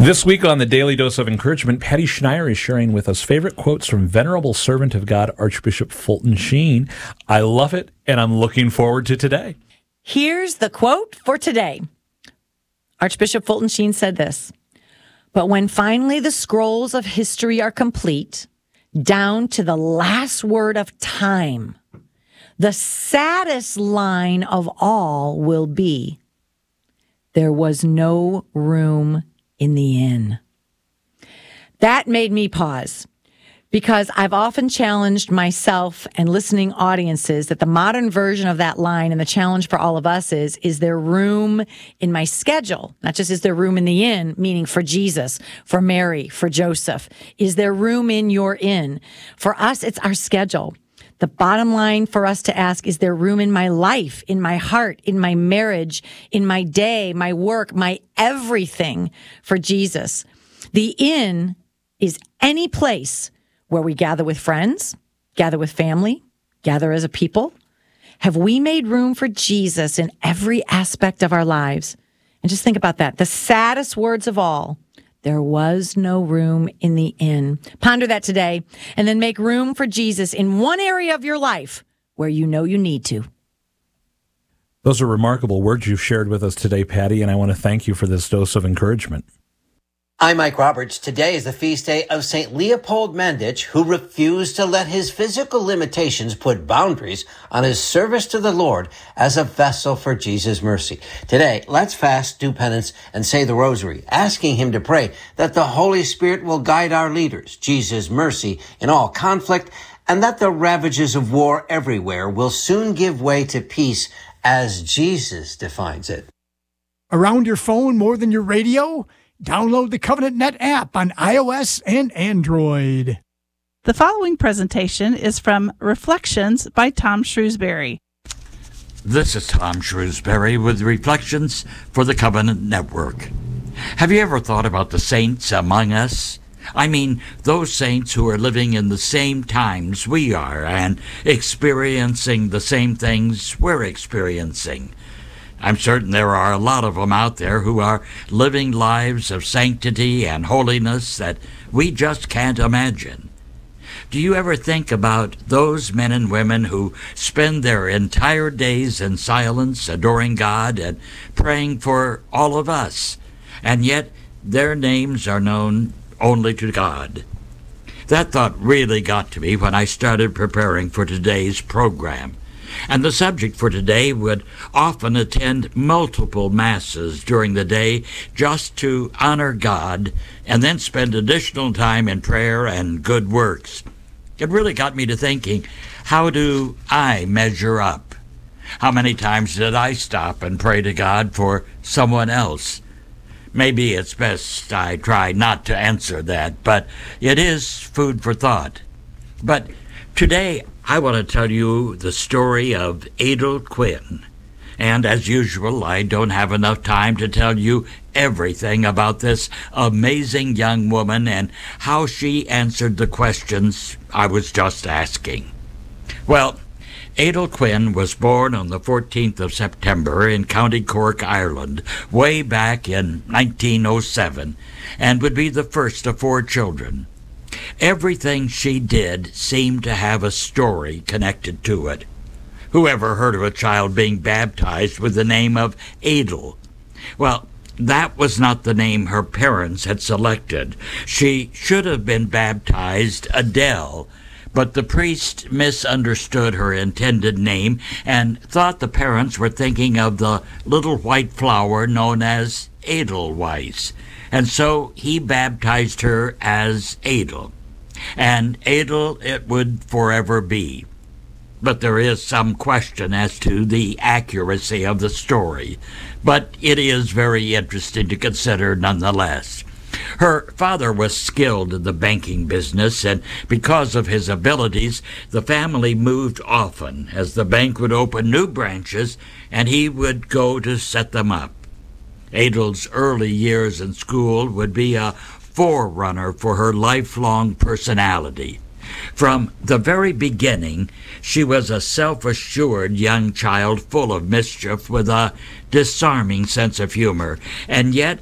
This week on the Daily Dose of Encouragement, Patty Schneier is sharing with us favorite quotes from Venerable Servant of God, Archbishop Fulton Sheen. I love it, and I'm looking forward to today. Here's the quote for today. Archbishop Fulton Sheen said this: "But when finally the scrolls of history are complete, down to the last word of time, the saddest line of all will be, there was no room in the inn." That made me pause, because I've often challenged myself and listening audiences that the modern version of that line, and the challenge for all of us is there room in my schedule? Not just is there room in the inn, meaning for Jesus, for Mary, for Joseph. Is there room in your inn? For us, it's our schedule. The bottom line for us to ask, is there room in my life, in my heart, in my marriage, in my day, my work, my everything for Jesus? The inn is any place where we gather with friends, gather with family, gather as a people. Have we made room for Jesus in every aspect of our lives? And just think about that. The saddest words of all: there was no room in the inn. Ponder that today, and then make room for Jesus in one area of your life where you know you need to. Those are remarkable words you've shared with us today, Patty, and I want to thank you for this dose of encouragement. I'm Mike Roberts. Today is the feast day of St. Leopold Mandich, who refused to let his physical limitations put boundaries on his service to the Lord as a vessel for Jesus' mercy. Today, let's fast, do penance, and say the rosary, asking him to pray that the Holy Spirit will guide our leaders, Jesus' mercy in all conflict, and that the ravages of war everywhere will soon give way to peace as Jesus defines it. Around your phone more than your radio? Download the Covenant Net app on iOS and Android. The following presentation is from Reflections by Tom Shrewsbury. This is Tom Shrewsbury with Reflections for the Covenant Network. Have you ever thought about the saints among us? I mean, those saints who are living in the same times we are and experiencing the same things we're experiencing. I'm certain there are a lot of them out there who are living lives of sanctity and holiness that we just can't imagine. Do you ever think about those men and women who spend their entire days in silence, adoring God and praying for all of us, and yet their names are known only to God? That thought really got to me when I started preparing for today's program. And the subject for today would often attend multiple masses during the day just to honor God and then spend additional time in prayer and good works. It really got me to thinking, how do I measure up? How many times did I stop and pray to God for someone else? Maybe it's best I try not to answer that, but it is food for thought. But today, I want to tell you the story of Adel Quinn. And as usual, I don't have enough time to tell you everything about this amazing young woman and how she answered the questions I was just asking. Well, Adel Quinn was born on the 14th of September in County Cork, Ireland, way back in 1907, and would be the first of 4 children. Everything she did seemed to have a story connected to it. Whoever heard of a child being baptized with the name of Adel? Well, that was not the name her parents had selected. She should have been baptized Adele, but the priest misunderstood her intended name and thought the parents were thinking of the little white flower known as Edelweiss, and so he baptized her as Adel. And Adel it would forever be. But there is some question as to the accuracy of the story, but it is very interesting to consider nonetheless. Her father was skilled in the banking business, and because of his abilities, the family moved often, as the bank would open new branches, and he would go to set them up. Adel's early years in school would be a forerunner for her lifelong personality. From the very beginning, she was a self-assured young child full of mischief with a disarming sense of humor, and yet